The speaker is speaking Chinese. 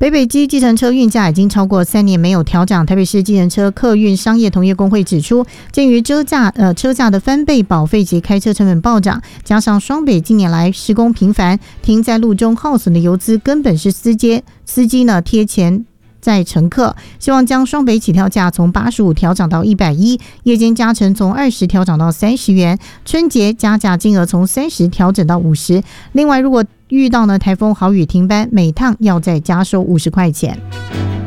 北北基计程车运价已经超过3年没有调涨。台北市计程车客运商业同业工会指出，鉴于车价的翻倍、保费及开车成本暴涨，加上双北近年来施工频繁，停在路中耗损的油资根本是司机呢贴钱在乘客，希望将双北起跳价从85调涨到110，夜间加成从20调涨到30元，春节加价金额从30调整到50。另外，如果遇到呢台风豪雨停班，每趟要再加收50块钱。